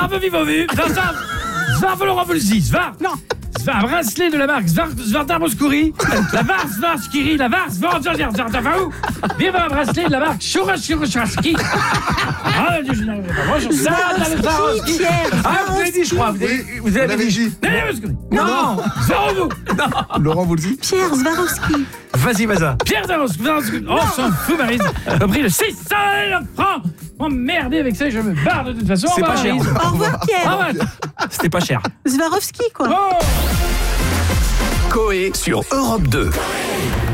Vivovu, Zvar Laurent Voulzy, Zvar. Non. Zvar, un bracelet de la marque Svartar Mouskouri, la Var Svarskiri, la Var Svartarvaou. Viva un bracelet de la marque Shurashurashki. Ah, je n'arrive pas. Bonjour, Swarovski, Pierre. Ah, vous avez dit, je crois. Vous avez dit. Non. Zvarovou. Laurent Voulzy. Pierre Swarovski. Vas-y, Maza. Pierre Swarovski. On s'en fout, Maryse. Au prix de 600 francs. Emmerdé avec ça, je me barre de toute façon. C'est pas cher. Au revoir, Pierre. C'était pas cher. Swarovski, quoi. Oh. Coé sur Europe 2.